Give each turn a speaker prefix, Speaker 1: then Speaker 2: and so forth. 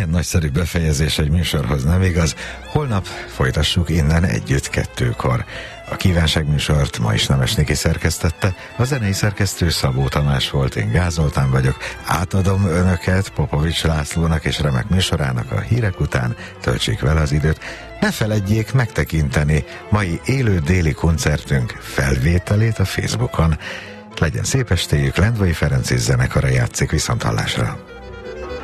Speaker 1: Milyen nagyszerű befejezés egy műsorhoz, nem igaz? Holnap folytassuk innen együtt 2-kor. A kívánságműsort ma is Nemes Niki szerkesztette, a zenei szerkesztő Szabó Tamás volt, én Gáz Zoltán vagyok. Átadom önöket Popovics Lászlónak és remek műsorának, a hírek után töltsék vele az időt. Ne feledjék megtekinteni mai élő déli koncertünk felvételét a Facebookon. Legyen szép estéjük, Lendvai Ferenc és zenekara játszik, viszonthallásra!